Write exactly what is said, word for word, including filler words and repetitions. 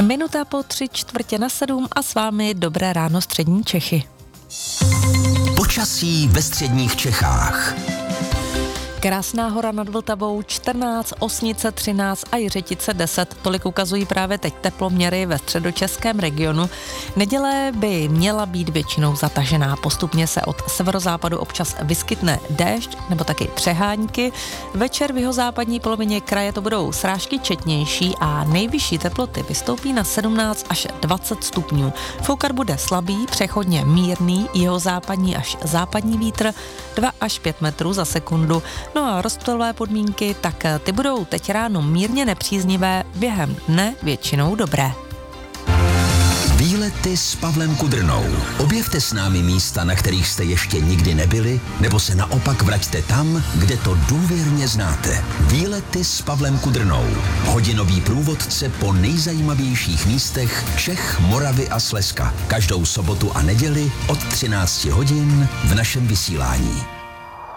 Minuta po tři čtvrtě na sedm a s vámi dobré ráno střední Čechy. Počasí ve středních Čechách. Krásná Hora nad Vltavou čtrnáct, Osnice třináct a Jiřetice deset. Tolik ukazují právě teď teploměry ve středočeském regionu. Neděle by měla být většinou zatažená. Postupně se od severozápadu občas vyskytne déšť nebo taky přehánky. Večer v jihozápadní polovině kraje to budou srážky četnější a nejvyšší teploty vystoupí na sedmnáct až dvacet stupňů. Foukat bude slabý, přechodně mírný, jihozápadní až západní vítr dva až pět metrů za sekundu. No a rozptylové podmínky, tak ty budou teď ráno mírně nepříznivé, během dne většinou dobré. Výlety s Pavlem Kudrnou. Objevte s námi místa, na kterých jste ještě nikdy nebyli, nebo se naopak vraťte tam, kde to důvěrně znáte. Výlety s Pavlem Kudrnou. Hodinový průvodce po nejzajímavějších místech Čech, Moravy a Slezska. Každou sobotu a neděli od třinácti hodin v našem vysílání.